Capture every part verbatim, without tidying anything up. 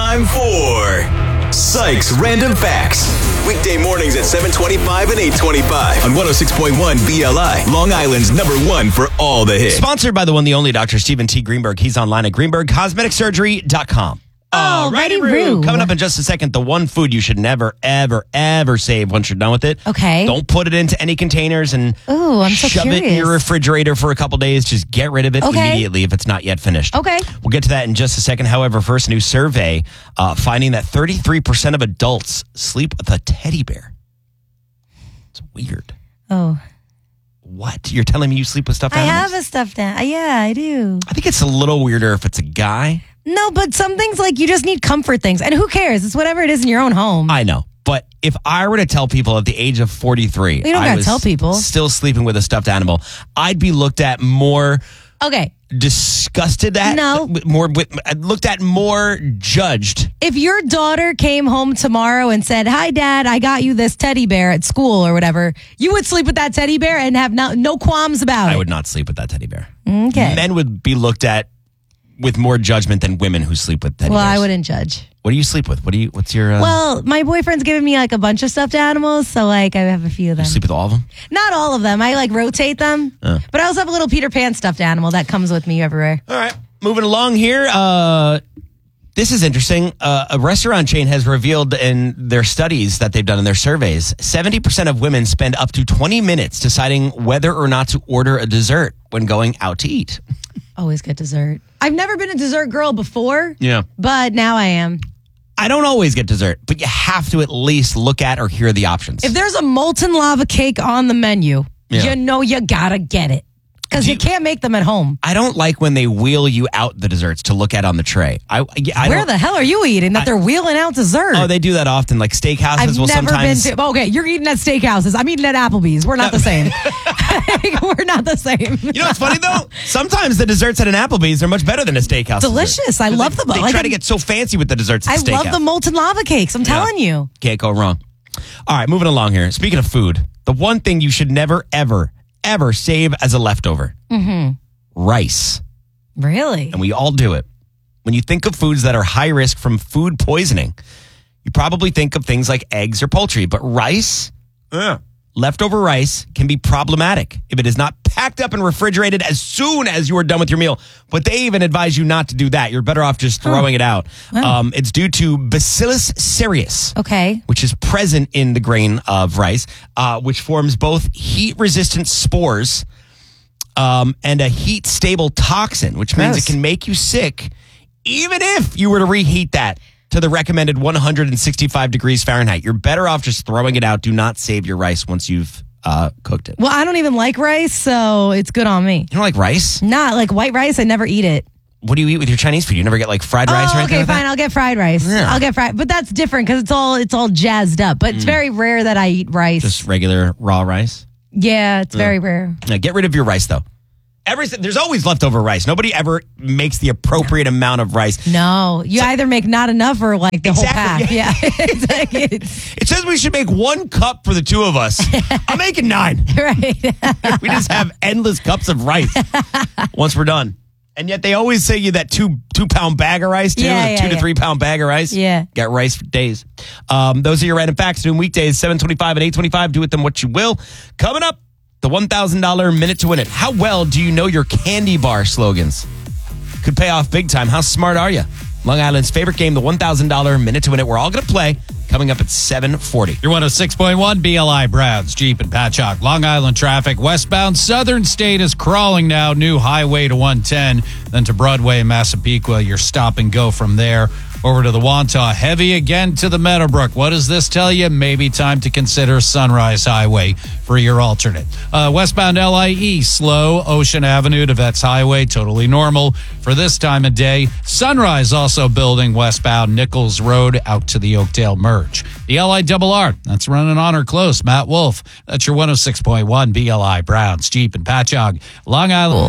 time for Sykes Random Facts. Weekday mornings at seven twenty-five and eight twenty-five on one oh six point one B L I, Long Island's number one for all the hits. Sponsored by the one, the only Doctor Stephen T. Greenberg. He's online at greenberg cosmetic surgery dot com. Oh, Righty Righty Roo. Roo. Coming up in just a second, the one food you should never, ever, ever save once you're done with it. Okay. Don't put it into any containers and Ooh, I'm so shove it in curious. your refrigerator for a couple days. Just get rid of it Okay. immediately if it's not yet finished. Okay. We'll get to that in just a second. However, first, a new survey uh, finding that thirty-three percent of adults sleep with a teddy bear. It's weird. Oh. What? You're telling me you sleep with stuffed I animals? have a stuffed animal. Yeah, I do. I think it's a little weirder if it's a guy. No, but some things, like, you just need comfort things. And who cares? It's whatever it is in your own home. I know. But if I were to tell people at the age of forty-three, You don't I gotta was tell people. still sleeping with a stuffed animal, I'd be looked at more Okay. disgusted at. No. More looked at more judged. If your daughter came home tomorrow and said, "Hi, Dad, I got you this teddy bear at school," or whatever, you would sleep with that teddy bear and have no, no qualms about I it. would not sleep with that teddy bear. Okay. Men would be looked at with more judgment than women who sleep with teddy Well, bears. I wouldn't judge. What do you sleep with? What do you? What's your? Uh, Well, my boyfriend's giving me like a bunch of stuffed animals, so like I have a few of them. you sleep with all of them? Not all of them. I like rotate them, but I also have a little Peter Pan stuffed animal that comes with me everywhere. All right. Moving along here. Uh, this is interesting. Uh, a restaurant chain has revealed in their studies that they've done in their surveys, seventy percent of women spend up to twenty minutes deciding whether or not to order a dessert when going out to eat. Always get dessert. I've never been a dessert girl before, Yeah. but now I am. I don't always get dessert, but you have to at least look at or hear the options. If there's a molten lava cake on the menu, Yeah. you know you gotta get it. Because Do you, you- can't make them at home. I don't like when they wheel you out the desserts to look at on the tray. I, I Where don't- the hell are you eating that I- they're wheeling out dessert? Oh, they do that often. Like steakhouses I've will never sometimes. been to. Okay, you're eating at steakhouses. I'm eating at Applebee's. We're not the same. We're not the same. You know what's funny though? Sometimes the desserts at an Applebee's are much better than a steakhouse. Delicious. dessert. I 'Cause love they, them. They Like try a- to get so fancy with the desserts at I the steakhouse. love the molten lava cakes. I'm telling you. Can't go wrong. All right, moving along here. Speaking of food, the one thing you should never, ever, ever save as a leftover. Mm-hmm. Rice. Really? And we all do it. When you think of foods that are high risk from food poisoning, you probably think of things like eggs or poultry. But rice, uh, leftover rice can be problematic if it is not packed up and refrigerated as soon as you are done with your meal. But they even advise you not to do that. You're better off just throwing it out. Um, it's due to Bacillus cereus. Okay. Which is present in the grain of rice, uh, which forms both heat-resistant spores um, and a heat-stable toxin, which means Gross. it can make you sick, even if you were to reheat that to the recommended one hundred sixty-five degrees Fahrenheit. You're better off just throwing it out. Do not save your rice once you've uh, cooked it. Well, I don't even like rice, so it's good on me. You don't like rice? Not like white rice. I never eat it. What do you eat with your Chinese food? You never get like fried rice or Oh, anything okay, like fine. that? I'll get fried rice. Yeah. I'll get fried, but that's different because it's all it's all jazzed up. But it's very rare that I eat rice. Just regular raw rice? yeah, it's very rare. Now, get rid of your rice, though. Every, there's always leftover rice. Nobody ever makes the appropriate amount of rice. No, you either make not enough or like the Exactly, whole pack. Yeah, it's like it's, It says we should make one cup for the two of us. I'm making nine. right. We just have endless cups of rice once we're done. And yet they always say you that two two pound bag of rice too, Yeah, a yeah, two to yeah. three pound bag of rice. Yeah. Got rice for days. Um, those are your random facts. Doing weekdays seven twenty-five and eight twenty-five. Do with them what you will. Coming up, the one thousand dollars minute to win it. How well do you know your candy bar slogans? Could pay off big time. How smart are you? Long Island's favorite game, the one thousand dollars minute to win it. We're all going to play. Coming up at seven forty. You're one oh six point one B L I Browns, Jeep and Patchogue. Long Island traffic. Westbound Southern State is crawling now. New highway to one ten. Then to Broadway and Massapequa. You're stop and go from there. Over to the Wantagh. Heavy again to the Meadowbrook. What does this tell you? Maybe time to consider Sunrise Highway for your alternate. Uh, westbound L I E, slow. Ocean Avenue to Vets Highway, totally normal for this time of day. Sunrise also building westbound Nichols Road out to the Oakdale Merge. The L I R R, that's running on or close. Matt Wolf, that's your one oh six point one B L I Browns, Jeep and Patchogue, Long Island.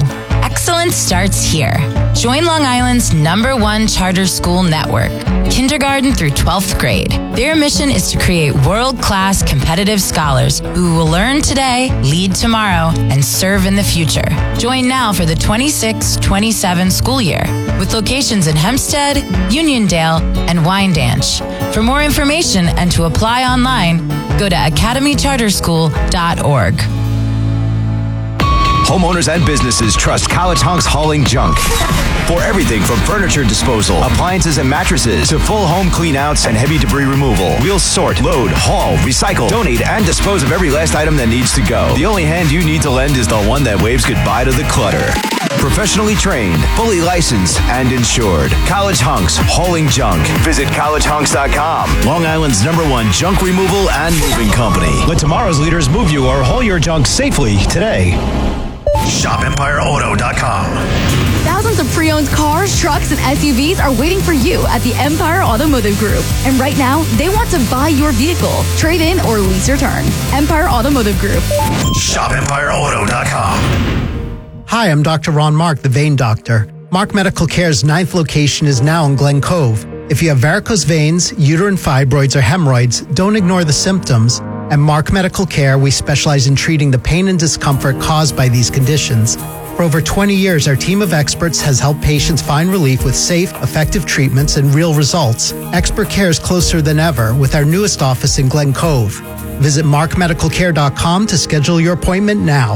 Excellence starts here. Join Long Island's number one charter school network, kindergarten through twelfth grade. Their mission is to create world-class competitive scholars who will learn today, lead tomorrow, and serve in the future. Join now for the twenty-six twenty-seven school year with locations in Hempstead, Uniondale, and Wyandanch. For more information and to apply online, go to academy charter school dot org. Homeowners and businesses trust College Hunks Hauling Junk. For everything from furniture disposal, appliances and mattresses, to full home cleanouts and heavy debris removal, we'll sort, load, haul, recycle, donate, and dispose of every last item that needs to go. The only hand you need to lend is the one that waves goodbye to the clutter. Professionally trained, fully licensed, and insured. College Hunks Hauling Junk. Visit college hunks dot com. Long Island's number one junk removal and moving company. Let tomorrow's leaders move you or haul your junk safely today. shop empire auto dot com. Thousands of pre-owned cars, trucks, and S U Vs are waiting for you at the Empire Automotive Group. And right now, they want to buy your vehicle, trade in, or lease your turn. Empire Automotive Group. shop empire auto dot com. Hi, I'm Doctor Ron Mark, the Vein Doctor. Mark Medical Care's ninth location is now in Glen Cove. If you have varicose veins, uterine fibroids, or hemorrhoids, don't ignore the symptoms. At Mark Medical Care, we specialize in treating the pain and discomfort caused by these conditions. For over twenty years, our team of experts has helped patients find relief with safe, effective treatments and real results. Expert care is closer than ever with our newest office in Glen Cove. Visit mark medical care dot com to schedule your appointment now.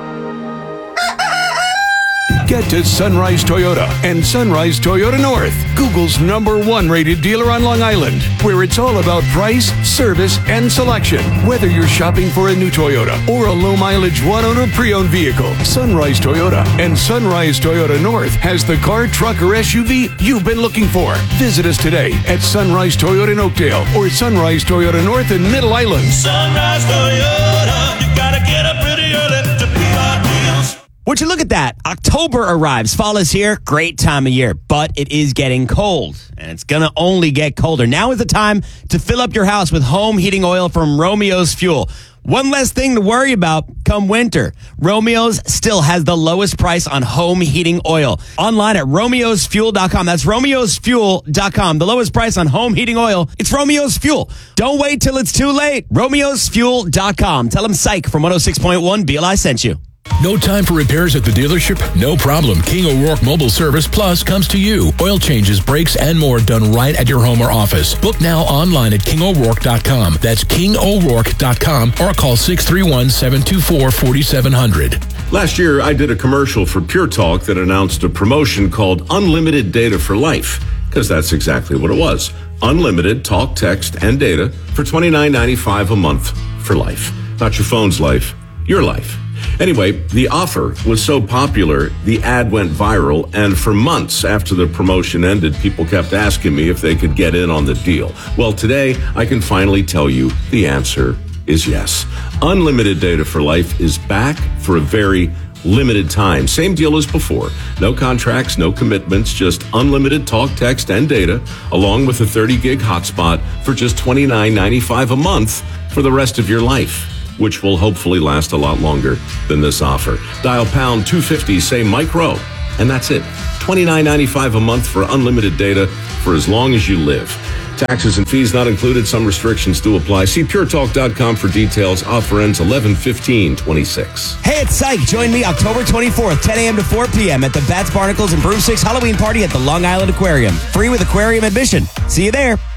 Get to Sunrise Toyota and Sunrise Toyota North, Google's number one rated dealer on Long Island, where it's all about price, service, and selection. Whether you're shopping for a new Toyota or a low-mileage one-owner pre-owned vehicle, Sunrise Toyota and Sunrise Toyota North has the car, truck, or S U V you've been looking for. Visit us today at Sunrise Toyota in Oakdale or Sunrise Toyota North in Middle Island. Sunrise Toyota, you gotta get up pretty early to be our deals. Would you look at that? October arrives. Fall is here. Great time of year. But it is getting cold. And it's going to only get colder. Now is the time to fill up your house with home heating oil from Romeo's Fuel. One less thing to worry about come winter. Romeo's still has the lowest price on home heating oil. Online at romeos fuel dot com. That's romeos fuel dot com. The lowest price on home heating oil. It's Romeo's Fuel. Don't wait till it's too late. romeos fuel dot com. Tell them Psych from one oh six point one B L I sent you. No time for repairs at the dealership? No problem. King O'Rourke Mobile Service Plus comes to you. Oil changes, brakes, and more done right at your home or office. Book now online at king o'rourke dot com. That's king o'rourke dot com or call six three one, seven two four, four seven zero zero. Last year, I did a commercial for Pure Talk that announced a promotion called Unlimited Data for Life, because that's exactly what it was. Unlimited talk, text, and data for twenty-nine ninety-five a month for life. Not your phone's life, your life. Anyway, the offer was so popular, the ad went viral, and for months after the promotion ended, people kept asking me if they could get in on the deal. Well, today, I can finally tell you the answer is yes. Unlimited Data for Life is back for a very limited time. Same deal as before. No contracts, no commitments, just unlimited talk, text, and data, along with a thirty gig hotspot for just twenty-nine ninety-five a month for the rest of your life, which will hopefully last a lot longer than this offer. Dial pound two fifty, say Mike Rowe, and that's it. twenty-nine ninety-five a month for unlimited data for as long as you live. Taxes and fees not included. Some restrictions do apply. See pure talk dot com for details. Offer ends eleven fifteen twenty-six. Hey, it's Psych. Join me October twenty-fourth, ten a.m. to four p.m. at the Bats, Barnacles, and Broomsticks Halloween Party at the Long Island Aquarium. Free with aquarium admission. See you there.